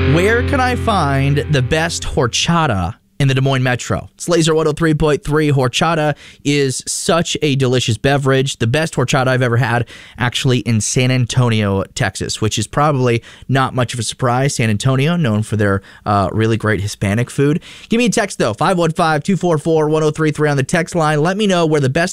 Where can I find the best horchata in the Des Moines Metro? It's Laser 103.3. Horchata is such a delicious beverage. The best horchata I've ever had actually in San Antonio, Texas, which is probably not much of a surprise. San Antonio, known for their really great Hispanic food. Give me a text, though, 515-244-1033 on the text line. Let me know where the best